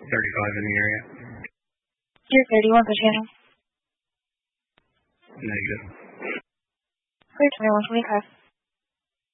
35 in the area. You're clear. Do you want the channel? Negative. Clear 2125.